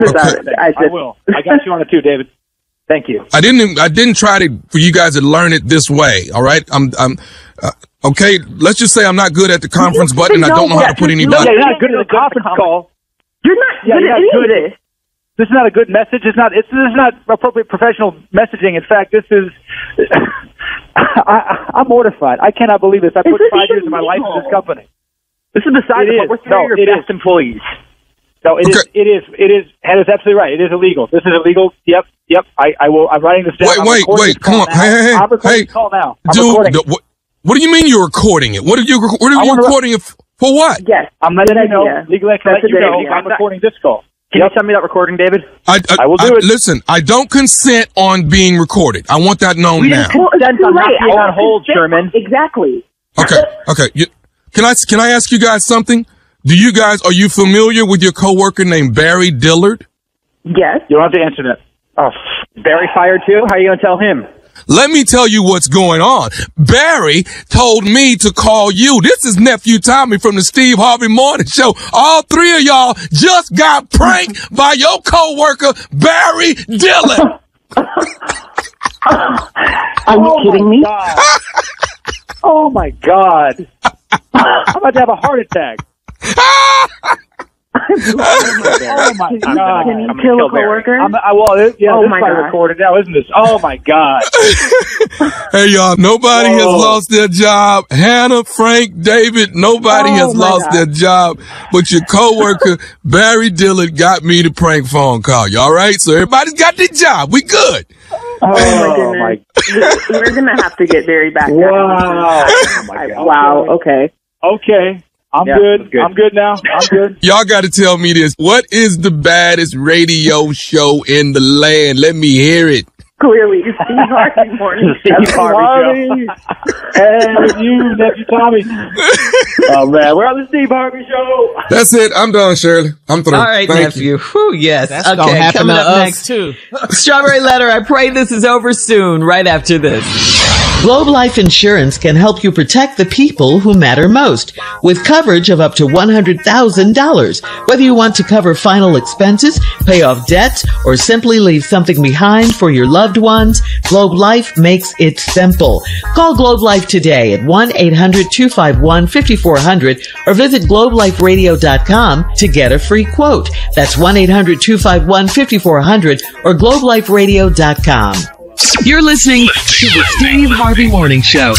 I will. I got you on it too, David. Thank you. I didn't try for you guys to learn it this way. All right. Okay. Let's just say I'm not good at the conference button. And I don't know how to put anybody. You're not good at the conference call. You're not good at any of this. This is not a good message. This is not appropriate professional messaging. In fact, this is. I'm mortified. I cannot believe this. I put 5 years of my life in this company. This is besides the point. We're three of your best employees. No, it is. Hannah's absolutely right. It is illegal. This is illegal. Yep. I will. I'm writing this down. Wait. Come on. Hey. I'm recording this call now. Dude, what do you mean you're recording it? What are you recording it for? What? Yes. I'm letting you know. Legally, I can let you know. I'm recording this call. Can you send me that recording, David? I will do it. Listen, I don't consent on being recorded. I want that known now. Consent on not being on hold, Sherman. Exactly. Okay. Can I ask you guys something? Are you familiar with your coworker named Barry Dillard? Yes. You don't have to answer that. Oh, Barry fired too? How are you going to tell him? Let me tell you what's going on. Barry told me to call you. This is Nephew Tommy from the Steve Harvey Morning Show. All three of y'all just got pranked by your coworker, Barry Dillard. Are you kidding me? Oh, my God. I'm about to have a heart attack. Oh my God! Can you kill a coworker? This is recorded now, isn't this? Oh my God! Hey y'all, nobody has lost their job. Hannah, Frank, David, nobody has lost their job. But your coworker Barry Dillard got me the prank phone call. You all right? So everybody's got their job. We good. Oh my goodness! We're gonna have to get Barry back. Wow! Oh my God. Wow. Okay. I'm good. I'm good now. I'm good. Y'all got to tell me this. What is the baddest radio show in the land? Let me hear it. Clearly, Steve Harvey Morning. Steve Harvey. And you, Nephew Tommy. Oh, man. We're on the Steve Harvey Show. That's it. I'm done, Shirley. I'm through. All right, Nephew. Whew, yes. That's going to happen coming to up us next. too. Strawberry Letter, I pray this is over soon, right after this. Globe Life Insurance can help you protect the people who matter most with coverage of up to $100,000. Whether you want to cover final expenses, pay off debts, or simply leave something behind for your loved ones, Globe Life makes it simple. Call Globe Life today at 1-800-251-5400 or visit globeliferadio.com to get a free quote. That's 1-800-251-5400 or globeliferadio.com. You're listening to the Steve Harvey Morning Show.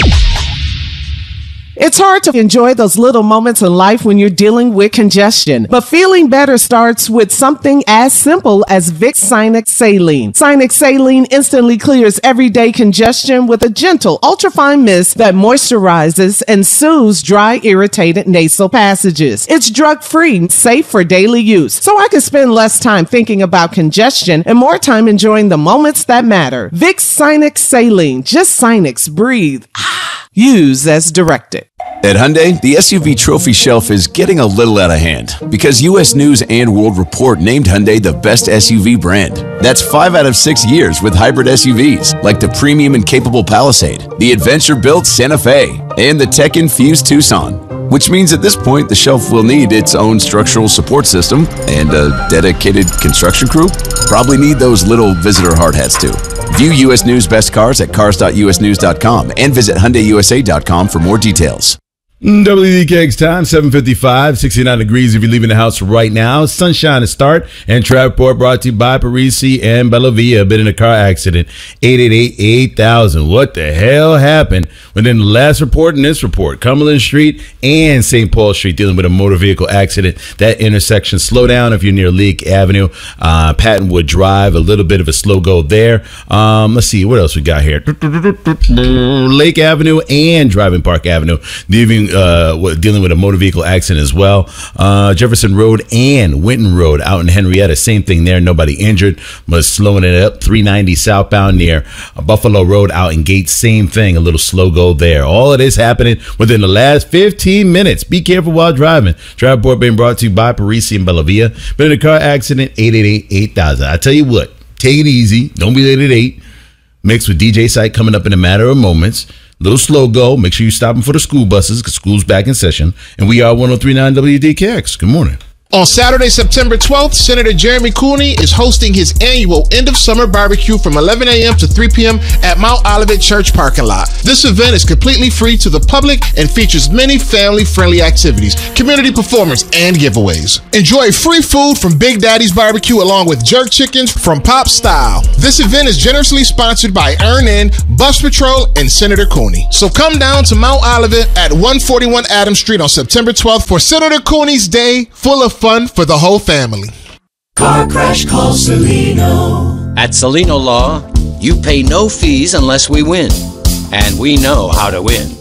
It's hard to enjoy those little moments in life when you're dealing with congestion, but feeling better starts with something as simple as Vicks Sinex Saline. Sinex Saline instantly clears everyday congestion with a gentle, ultrafine mist that moisturizes and soothes dry, irritated nasal passages. It's drug-free, safe for daily use, so I can spend less time thinking about congestion and more time enjoying the moments that matter. Vicks Sinex Saline. Just Sinex. Breathe. Use as directed. At Hyundai, the SUV trophy shelf is getting a little out of hand because U.S. News and World Report named Hyundai the best SUV brand. That's 5 out of 6 years with hybrid SUVs like the premium and capable Palisade, the adventure-built Santa Fe, and the tech-infused Tucson. Which means at this point, the shelf will need its own structural support system and a dedicated construction crew. Probably need those little visitor hard hats too. View U.S. News Best Cars at cars.usnews.com and visit HyundaiUSA.com for more details. WDKX time, 7:55, 69 degrees if you're leaving the house right now. Sunshine to start. And traffic report brought to you by Parisi and Bellavia. Been in a car accident. 888-8000. What the hell happened? Within the last report and this report, Cumberland Street and St. Paul Street dealing with a motor vehicle accident. That intersection, slow down if you're near Leake Avenue. Pattonwood Drive, a little bit of a slow go there. Let's see, what else we got here? Lake Avenue and Driving Park Avenue. Dealing with a motor vehicle accident as well. Jefferson Road and Winton Road out in Henrietta, same thing there. Nobody injured, but slowing it up. 390 southbound near Buffalo Road out in Gates, same thing. A little slow go there. All of this happening within the last 15 minutes. Be careful while driving. Traffic report being brought to you by Parisi and Bellavia. Been in a car accident. 888-8000. I tell you what, take it easy. Don't be late at 8. Mixed with DJ Site coming up in a matter of moments. Little slow go. Make sure you're stopping for the school buses because school's back in session. And we are 103.9 WDKX. Good morning. On Saturday, September 12th, Senator Jeremy Cooney is hosting his annual end-of-summer barbecue from 11 a.m. to 3 p.m. at Mount Olivet Church parking lot. This event is completely free to the public and features many family-friendly activities, community performance, and giveaways. Enjoy free food from Big Daddy's Barbecue along with jerk chickens from Pop Style. This event is generously sponsored by Earn In, Bus Patrol, and Senator Cooney. So come down to Mount Olivet at 141 Adams Street on September 12th for Senator Cooney's Day, full of fun for the whole family. Car crash, call Celino. At Celino Law, you pay no fees unless we win. And we know how to win.